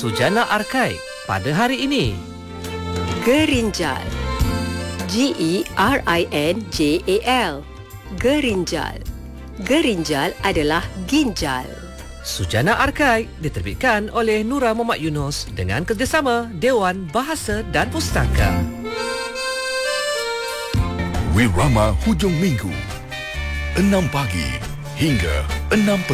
Sujana Arkai pada hari ini. Gerinjal. Gerinjal. Gerinjal. Gerinjal adalah ginjal. Sujana Arkai diterbitkan oleh Nura Muhammad Yunus dengan kerjasama Dewan Bahasa dan Pustaka. Wirama Hujung Minggu 6 pagi hingga 6 petang.